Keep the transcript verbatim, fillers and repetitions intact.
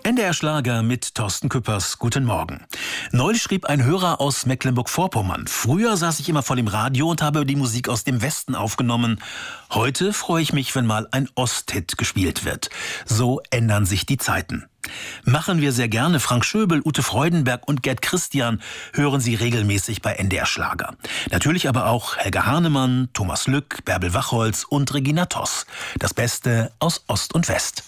N D R Schlager mit Thorsten Küppers. Guten Morgen. Neulich schrieb ein Hörer aus Mecklenburg-Vorpommern: Früher saß ich immer vor dem Radio und habe die Musik aus dem Westen aufgenommen. Heute freue ich mich, wenn mal ein Osthit gespielt wird. So ändern sich die Zeiten. Machen wir sehr gerne. Frank Schöbel, Ute Freudenberg und Gerd Christian hören Sie regelmäßig bei N D R Schlager. Natürlich aber auch Helga Hahnemann, Thomas Lück, Bärbel Wachholz und Regina Toss. Das Beste aus Ost und West.